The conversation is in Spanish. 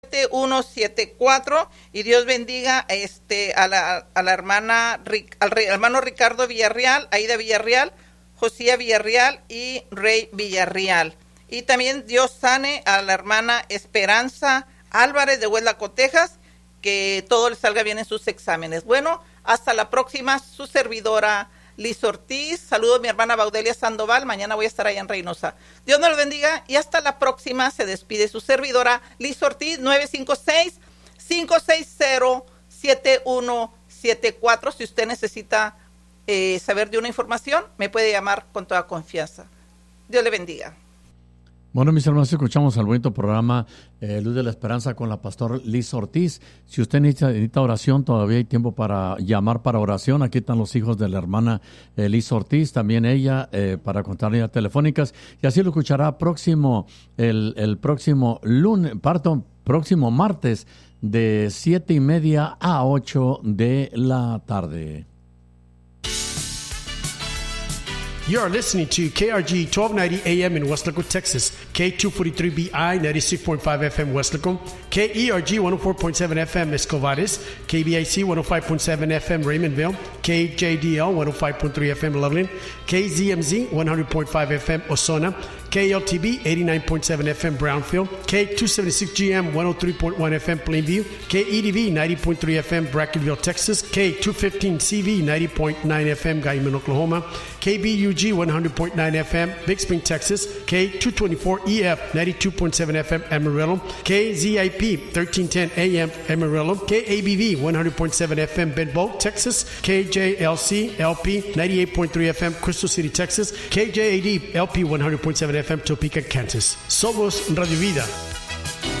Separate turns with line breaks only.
7174 y Dios bendiga a la hermana al hermano Ricardo Villarreal, Aida Villarreal, Josía Villarreal y Rey Villarreal. Y también Dios sane a la hermana Esperanza Álvarez de Huelaco, Texas, que todo le salga bien en sus exámenes. Bueno, hasta la próxima, su servidora Liz Ortiz. Saludos a mi hermana Baudelia Sandoval. Mañana voy a estar allá en Reynosa. Dios nos lo bendiga y hasta la próxima. Se despide su servidora Liz Ortiz, 956-560-7174. Si usted necesita saber de una información, me puede llamar con toda confianza. Dios le bendiga.
Bueno, mis hermanos, escuchamos el bonito programa Luz de la Esperanza con la pastora Liz Ortiz. Si usted necesita oración, todavía hay tiempo para llamar para oración. Aquí están los hijos de la hermana Liz Ortiz, también ella, para contar líneas telefónicas. Y así lo escuchará el próximo próximo martes de 7:30 a 8 de la tarde.
You are listening to KRG 1290 AM in Westlaco, Texas, K243BI 96.5 FM Westlaco, KERG 104.7 FM Escovares, KBIC 105.7 FM Raymondville, KJDL 105.3 FM Loveland, KZMZ 100.5 FM Osona, KLTB 89.7 FM Brownfield, K276GM 103.1 FM Plainview, KEDV 90.3 FM Brackenville, Texas, K215CV 90.9 FM Guyman, Oklahoma, KBUG 100.9 FM Big Spring, Texas, K224EF 92.7 FM Amarillo, KZIP 1310 AM Amarillo, KABV 100.7 FM Benbow, Texas, KJLC LP 98.3 FM Crystal City, Texas, KJAD LP 100.7 FM Topeka, Kansas. Somos Radio Vida.